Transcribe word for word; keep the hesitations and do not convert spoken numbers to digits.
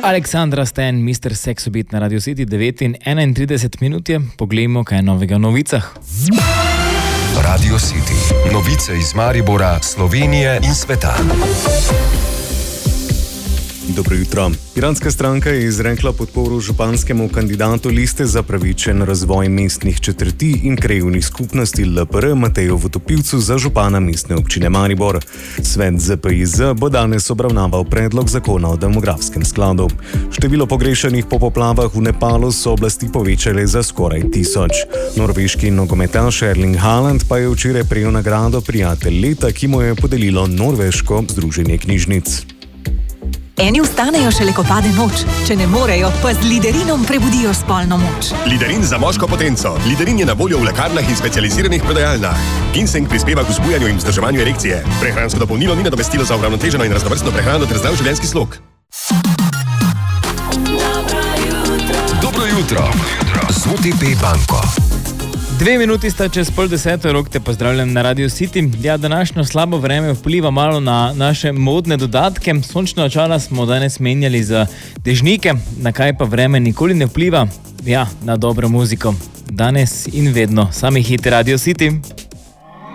Aleksandra Sten, mister Seksobit na Radio City, devet in enaintrideset minut je. Poglejmo, kaj je novega v novicah. Radio City. Novice iz Maribora, Slovenije in sveta. Dobro jutro. Piratska stranka je izrekla podporo županskemu kandidatu Liste za pravičen razvoj mestnih četrti in krajevnih skupnosti L P R Mateju Vodopivcu za župana mestne občine Maribor. Svet Z P I Z bo danes obravnaval predlog zakona o demografskem skladu. Število pogrešanih po poplavah v Nepalu so oblasti povečale za skoraj tisoč. Norveški nogometaš Erling Haaland pa je včeraj prejel nagrado Prijatelj leta, ki mu je podelilo norveško združenje knjižnic. Eni vstanejo šele, ko pade noč. Če ne morejo, pa z Liderinom prebudijo spolno moč. Liderin za moško potenco. Liderin je na voljo v lekarnah in specializiranih prodajalnah. Ginseng prispeva k vzbujanju in vzdrževanju erekcije. Prehransko dopolnilo ni nadomestilo za uravnoteženo in raznovrstno prehrano ter zdrav življenjski slog. Dobro jutro. Z O T P banko. Dve minuti sta čez pol deseto, rok te pozdravljam na Radio City. Ja, današnjo slabo vreme vpliva malo na naše modne dodatke. Sončna očala smo danes menjali za dežnike, na kaj pa vreme nikoli ne vpliva? Ja, na dobro muziko. Danes in vedno, sami hiti Radio City.